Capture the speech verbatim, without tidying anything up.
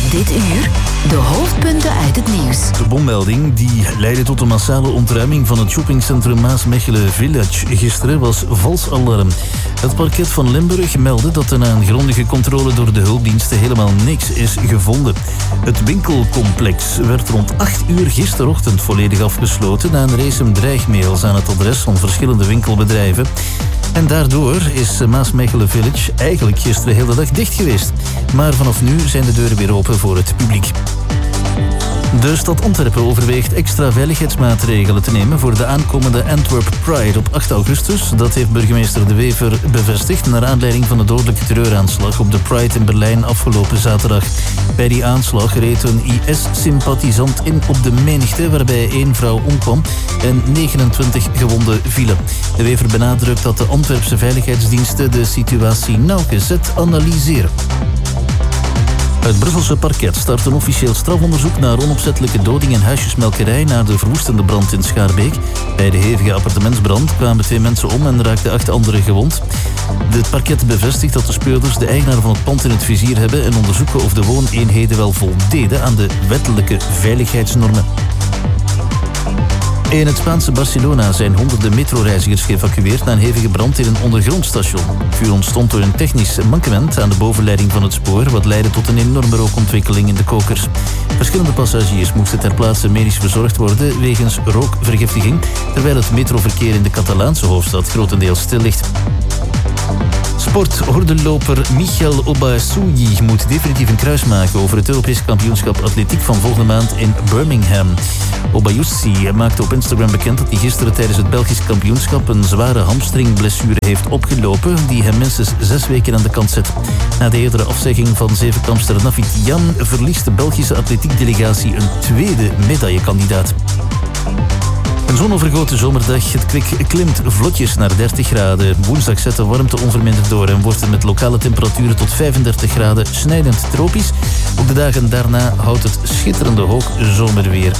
Dit uur de hoofdpunten uit het nieuws. De bommelding die leidde tot een massale ontruiming van het shoppingcentrum Maasmechelen Village gisteren was vals alarm. Het parket van Limburg meldde dat er na een grondige controle door de hulpdiensten helemaal niks is gevonden. Het winkelcomplex werd rond acht uur gisterochtend volledig afgesloten na een race dreigmails aan het adres van verschillende winkelbedrijven. En daardoor is Maasmechelen Village eigenlijk gisteren de hele dag dicht geweest. Maar vanaf nu zijn de deuren weer open voor het publiek. De stad Antwerpen overweegt extra veiligheidsmaatregelen te nemen voor de aankomende Antwerp Pride op acht augustus. Dat heeft burgemeester De Wever bevestigd naar aanleiding van de dodelijke terreuraanslag op de Pride in Berlijn afgelopen zaterdag. Bij die aanslag reed een I S-sympathisant in op de menigte waarbij één vrouw omkwam en negenentwintig gewonden vielen. De Wever benadrukt dat de Antwerpse veiligheidsdiensten de situatie nauwgezet analyseren. Het Brusselse parket start een officieel strafonderzoek naar onopzettelijke doding en huisjesmelkerij na de verwoestende brand in Schaarbeek. Bij de hevige appartementsbrand kwamen twee mensen om en raakten acht anderen gewond. Het parket bevestigt dat de speurders de eigenaar van het pand in het vizier hebben en onderzoeken of de wooneenheden wel voldeden aan de wettelijke veiligheidsnormen. In het Spaanse Barcelona zijn honderden metroreizigers geëvacueerd na een hevige brand in een ondergrondstation. Vuur ontstond door een technisch mankement aan de bovenleiding van het spoor, wat leidde tot een enorme rookontwikkeling in de kokers. Verschillende passagiers moesten ter plaatse medisch verzorgd worden wegens rookvergiftiging, terwijl het metroverkeer in de Catalaanse hoofdstad grotendeels stil ligt. Sport-hordenloper Michel Obasui moet definitief een kruis maken over het Europees kampioenschap atletiek van volgende maand in Birmingham. Obasui maakte op Instagram bekend dat hij gisteren tijdens het Belgisch kampioenschap een zware hamstringblessure heeft opgelopen die hem minstens zes weken aan de kant zet. Na de eerdere afzegging van zevenkampster Nafit Jan verliest de Belgische atletiekdelegatie een tweede medaillekandidaat. Een zonovergoten zomerdag. Het kwik klimt vlotjes naar dertig graden. Woensdag zet de warmte onverminderd door en wordt het met lokale temperaturen tot vijfendertig graden snijdend tropisch. Op de dagen daarna houdt het schitterende hoog zomerweer